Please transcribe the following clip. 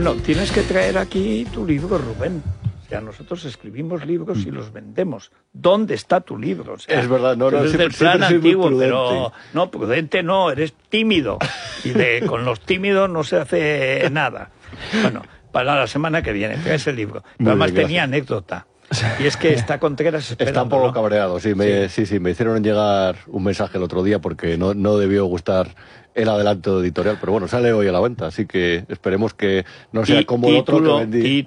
Bueno, tienes que traer aquí tu libro, Rubén. O sea, nosotros escribimos libros y los vendemos. ¿Dónde está tu libro? O sea, es verdad, no, eres siempre, del plan siempre soy muy antiguo, prudente. pero no, prudente no, eres tímido. Y con los tímidos no se hace nada. Bueno, para la semana que viene, traes el libro. Pero además tenía anécdota. Y es que está Contreras esperando. Está un poco cabreado, sí, me hicieron llegar un mensaje el otro día porque no debió gustar el adelanto editorial, pero bueno, sale hoy a la venta, así que esperemos que no sea como el otro que vendí.